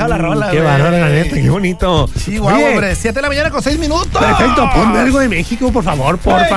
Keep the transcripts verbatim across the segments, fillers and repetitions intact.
bajado la rola, Qué bárbaro, la neta, qué bonito. Sí, guau, Oye, hombre, siete de la mañana con seis minutos. Perfecto, ponme algo de México, por favor, por México,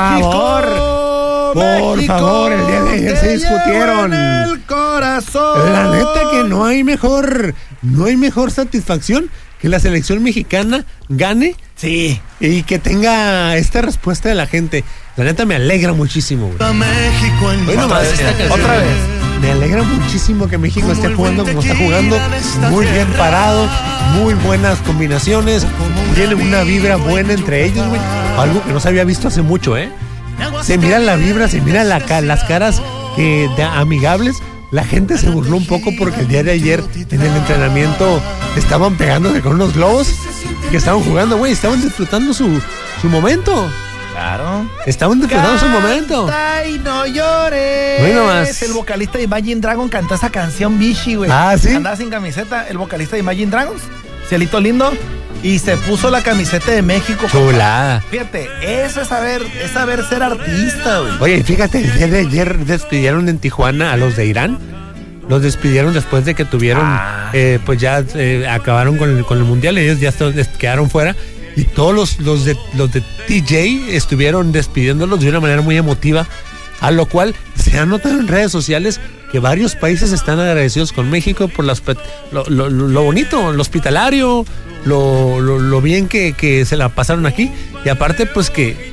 favor. Por México, favor, el día de ayer se te discutieron. llevo en el corazón. La neta que no hay mejor, no hay mejor satisfacción que la selección mexicana gane. Sí. Y que tenga esta respuesta de la gente. La neta me alegra muchísimo, güey. México en Hoy nomás, vez, eh, otra vez. Me alegra muchísimo que México esté jugando como está jugando. Muy bien parado, muy buenas combinaciones. Tiene una vibra buena entre ellos, güey. Algo que no se había visto hace mucho, ¿eh? Se mira la vibra, se mira la, las caras que, de, amigables. La gente se burló un poco porque el día de ayer en el entrenamiento estaban pegándose con unos globos que estaban jugando, güey. Estaban disfrutando su, su momento. Claro. Estaban disfrutando su momento. Ay, no llores. Hoy nomás. El vocalista de Imagine Dragon cantó esa canción Vichy, güey. Ah, ¿sí? Andaba sin camiseta, el vocalista de Imagine Dragons, Cielito Lindo, y se puso la camiseta de México. Chulada. Fíjate, eso es saber, es saber ser artista, güey. Oye, fíjate, el día de ayer despidieron en Tijuana a los de Irán. Los despidieron después de que tuvieron, Ah. eh, pues ya eh, acabaron con el, con el mundial. Ellos ya esto- quedaron fuera. Y todos los, los, de, los de T J estuvieron despidiéndolos de una manera muy emotiva. A lo cual se ha notado en redes sociales que varios países están agradecidos con México por las, lo, lo, lo bonito, lo hospitalario, lo, lo, lo bien que, que se la pasaron aquí. Y aparte, pues que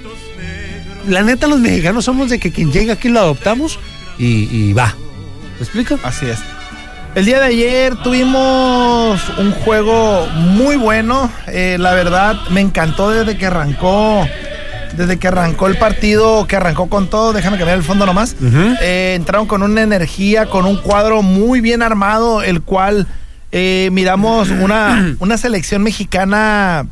la neta, los mexicanos somos de que quien llega aquí lo adoptamos y, y va. ¿Me explico? Así es. El día de ayer tuvimos un juego muy bueno. Eh, la verdad, me encantó desde que arrancó. Desde que arrancó el partido, que arrancó con todo. Déjame cambiar el fondo nomás. Uh-huh. Eh, entraron con una energía, con un cuadro muy bien armado, el cual eh, miramos una, una selección mexicana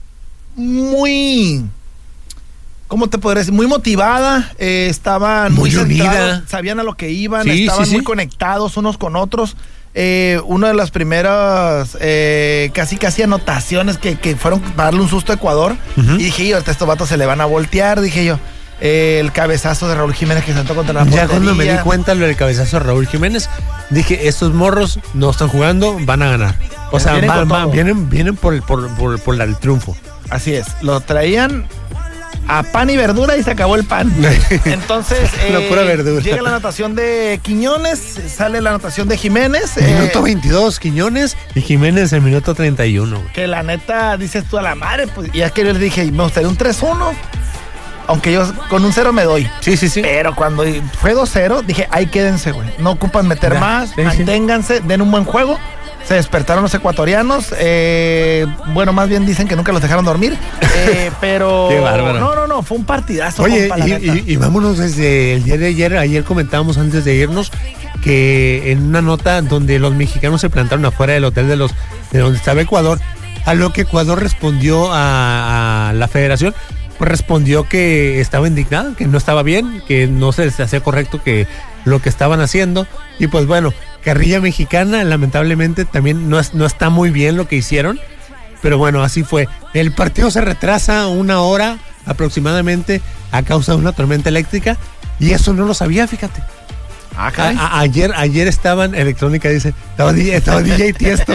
muy... ¿Cómo te podría decir? Muy motivada, eh, estaban Muy muy, unida. centrados, sabían a lo que iban, Sí, estaban sí, muy sí. conectados unos con otros. Eh, una de las primeras eh, casi casi anotaciones que, que fueron para darle un susto a Ecuador. Ujú. Y dije yo, a estos vatos se le van a voltear, dije yo. Eh, el cabezazo de Raúl Jiménez que sentó contra la Ya portería. cuando me di cuenta lo del cabezazo de Raúl Jiménez, dije, estos morros no están jugando, van a ganar. O sea, Vienen van- con van- todo. vienen, vienen por, el- por, por, por la- el triunfo. Así es, lo traían a pan y verdura y se acabó el pan. Entonces, La pura verdura. llega la anotación de Quiñones, sale la anotación de Jiménez. eh, Minuto veintidós, Quiñones, y Jiménez en minuto treinta y uno. güey. que la neta, dices tú a la madre, pues, y es que yo les dije, me gustaría un tres uno, aunque yo con un cero me doy. Sí, sí, sí. Pero cuando fue dos cero, dije, ahí quédense, güey. No ocupan meter Ya, más, sí, sí. manténganse, den un buen juego. Se despertaron los ecuatorianos. eh, bueno, más bien dicen que nunca los dejaron dormir. eh, pero. Qué bárbaro. No, no, no, fue un partidazo. Oye, compa, la y, neta. y- y vámonos desde el día de ayer. Ayer comentábamos antes de irnos que en una nota donde los mexicanos se plantaron afuera del hotel de los de donde estaba Ecuador, a lo que Ecuador respondió a, a la federación, pues respondió que estaba indignado, que no estaba bien, que no se les hacía correcto que lo que estaban haciendo. Y pues bueno, carrilla mexicana, lamentablemente también no, es, no está muy bien lo que hicieron. Pero bueno, así fue. El partido se retrasa una hora aproximadamente a causa de una tormenta eléctrica. Y eso no lo sabía, fíjate. Ah, A- caray. a- ayer, ayer estaban, electrónica dice, estaba D J, estaba D J Tiesto.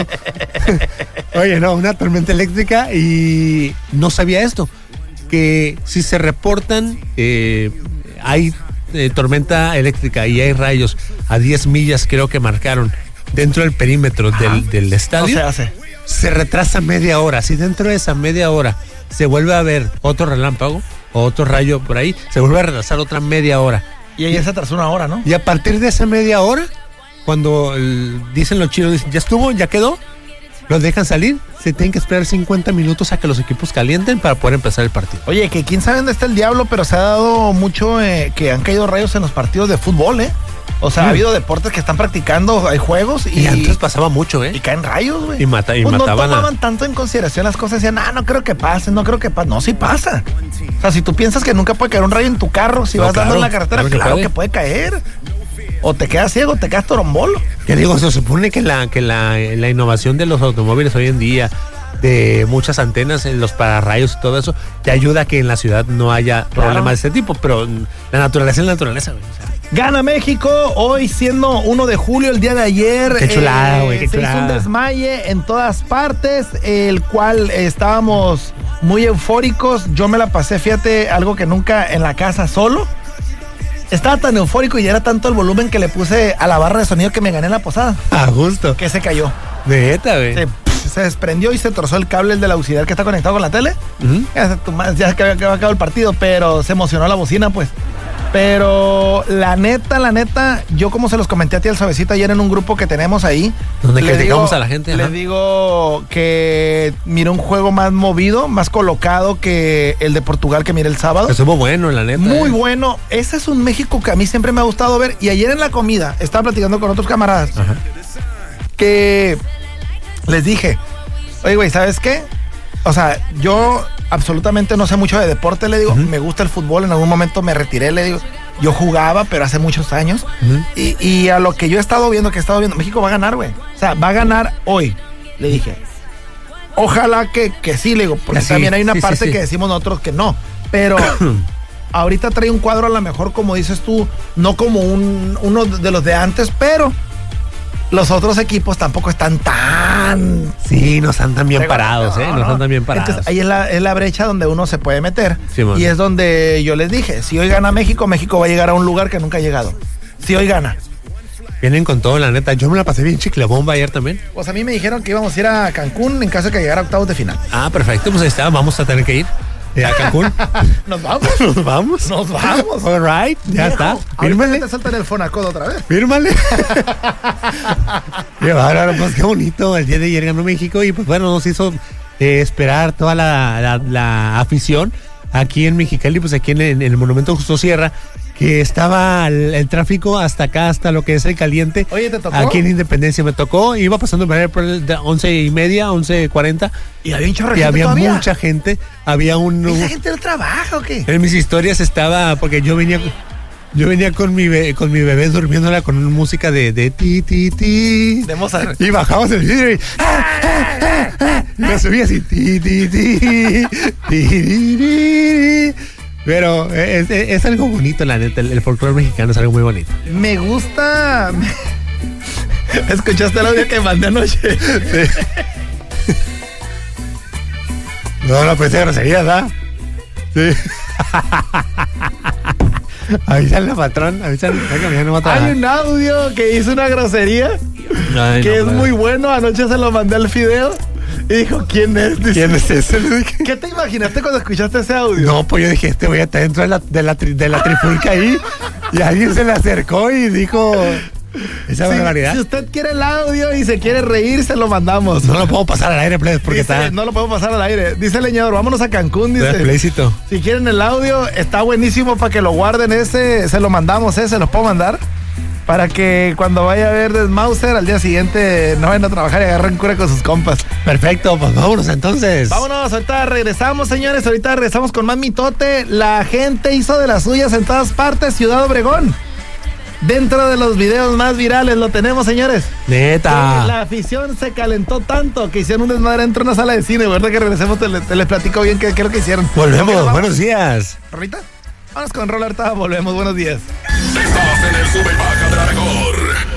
Oye, no, una tormenta eléctrica y no sabía esto. Que si se reportan, eh, hay eh, tormenta eléctrica y hay rayos a diez millas, creo que marcaron, dentro del perímetro del, del No estadio. se hace. Se retrasa media hora. Si dentro de esa media hora se vuelve a ver otro relámpago o otro rayo por ahí, se vuelve a retrasar otra media hora. Y ayer se atrasó una hora, ¿no? Y a partir de esa media hora, cuando el- dicen los chinos, dicen, ya estuvo, ya quedó, los dejan salir, se tienen que esperar cincuenta minutos a que los equipos calienten para poder empezar el partido. Oye, que quién sabe dónde está el diablo, pero se ha dado mucho eh, que han caído rayos en los partidos de fútbol, ¿eh? O sea, Mm. ha habido deportes que están practicando, hay juegos y, Y, antes pasaba mucho, y ¿eh? caen rayos, güey. Y, mata, y Pues mataban no a... tomaban tanto en consideración las cosas, decían, ah, no creo que pase, no creo que pase. No, sí pasa. O sea, si tú piensas que nunca puede caer un rayo en tu carro, si No, vas dando claro, en la carretera, claro que claro puede. que puede caer. O te quedas ciego, o te quedas torombolo. Que digo, se supone que la que la, la innovación de los automóviles hoy en día, de muchas antenas, en los pararrayos y todo eso, te ayuda a que en la ciudad no haya Claro. problemas de este tipo, pero la naturaleza es la naturaleza, güey. O sea, Gana México, hoy siendo uno de julio, el día de ayer. Qué chulada, güey, qué Se hizo un chulada. desmaye en todas partes, el cual estábamos muy eufóricos. Yo me la pasé, fíjate, algo que nunca en la casa solo. Estaba tan eufórico y era tanto el volumen que le puse a la barra de sonido que me gané la posada, a gusto. que se cayó. Neta, güey. Se, se desprendió y se trozó el cable del auxiliar que está conectado con la tele. Ujú. Ya, se- tu madre, ya que había que había acabado el partido, pero se emocionó la bocina, pues. Pero la neta, la neta, yo como se los comenté a ti al suavecito ayer en un grupo que tenemos ahí. Donde le criticamos digo- a la gente, Le ajá. digo que mire un juego más movido, más colocado que el de Portugal que miré el sábado. Estuvo bueno, la neta. Muy eh. bueno. Ese es un México que a mí siempre me ha gustado ver. Y ayer en la comida estaba platicando con otros camaradas Ajá. que les dije, oye, güey, ¿sabes qué? O sea, yo absolutamente no sé mucho de deporte, le digo, Ujú. me gusta el fútbol, en algún momento me retiré, le digo, yo jugaba, pero hace muchos años. Ujú. Y, y a lo que yo he estado viendo, que he estado viendo, México va a ganar, güey. O sea, va a ganar hoy, le dije. Ojalá que, que sí, le digo, porque Así, también hay una sí, sí, parte sí. que decimos nosotros que no. Pero ahorita trae un cuadro a lo mejor, como dices tú, no como un, uno de los de antes, pero los otros equipos tampoco están tan... Sí, no están tan bien Pero, parados, ¿eh? no, No, no. están tan bien parados. Entonces, ahí es la, es la brecha donde uno se puede meter. Sí, man. Y es donde yo les dije, si hoy gana México, México va a llegar a un lugar que nunca ha llegado. Si hoy gana. Vienen con todo, la neta. Yo me la pasé bien chicle bomba ayer también. Pues a mí me dijeron que íbamos a ir a Cancún en caso de que llegara a octavos de final. Ah, perfecto, pues ahí está. Vamos a tener que ir eh, a Cancún. Nos vamos. Nos vamos. Nos vamos. All right, ya Viejo, está. ahorita Fírmale. te saltan el Fonacodo otra vez. Fírmale. Qué bárbaro, pues qué bonito. El día de ayer ganó México y pues bueno, nos hizo eh, esperar toda la, la- la afición aquí en Mexicali, pues aquí en, en el Monumento Justo Sierra, que estaba el, el tráfico hasta acá, hasta lo que es el Caliente. Oye, ¿te tocó? Aquí en Independencia me tocó, iba pasando por el de once y media, once cuarenta, Y había un chorro de y gente había todavía. mucha gente. Había un... ¿Esa gente no trabaja o qué? En mis historias estaba, porque yo venía, yo venía con mi be- con mi bebé durmiéndola con una música de, de ti, ti, ti. De Mozart. Y bajamos el vidrio y, ah, ah, ah, ah, y me subía así, ti, ti, ti, ti, ti, ti, ti. Pero es, es- es algo bonito, la neta. El, el folclore mexicano es algo muy bonito. Me gusta. ¿Escuchaste el audio que mandé anoche? No, no pensé groserías, ¿verdad? Sí. Avísale, patrón. Avísale. Venga, ya no va a trabajar. Hay un audio que hizo una grosería Ay, que no, es pues. muy bueno. Anoche se lo mandé al fideo y dijo, ¿quién es? Dice, ¿Quién es ese? Le dije. ¿qué te imaginaste cuando escuchaste ese audio? No, pues yo dije, este voy a estar dentro de la, de la, tri- de la trifulca ahí. Y alguien se le acercó y dijo esa Si- barbaridad. Si usted quiere el audio y se quiere reír, se lo mandamos. No lo puedo pasar al aire, please, porque Dice, está no lo podemos pasar al aire. Dice el leñador, vámonos a Cancún. está Dice, explícito. si quieren el audio, está buenísimo para que lo guarden ese. Se lo mandamos, ese, se los puedo mandar. Para que cuando vaya a ver Desmauser al día siguiente no vayan a trabajar y agarren cura con sus compas. Perfecto, pues vámonos entonces. Vámonos, ahorita regresamos, señores. Ahorita regresamos con más mitote. La gente hizo de las suyas en todas partes. Ciudad Obregón. Dentro de los videos más virales lo tenemos, señores. Neta. Sí, la afición se calentó tanto que hicieron un desmadre dentro de una sala de cine. ¿Verdad que regresemos? Te, le- te les platico bien qué qué es lo que hicieron. Volvemos, ¿Con qué nos vamos? buenos días. ¿Rolita? Vamos con Rola, ahorita volvemos. Buenos días. Estás en el sube y baja de la mejor.